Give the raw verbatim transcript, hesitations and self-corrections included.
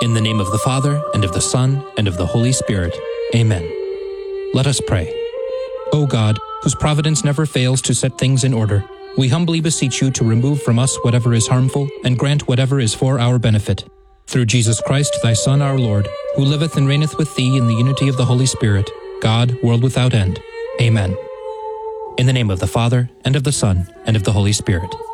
In the name of the Father, and of the Son, and of the Holy Spirit. Amen. Let us pray. O God, whose providence never fails to set things in order, we humbly beseech you to remove from us whatever is harmful, and grant whatever is for our benefit. Through Jesus Christ, thy Son, our Lord, who liveth and reigneth with thee in the unity of the Holy Spirit, God, world without end. Amen. In the name of the Father, and of the Son, and of the Holy Spirit.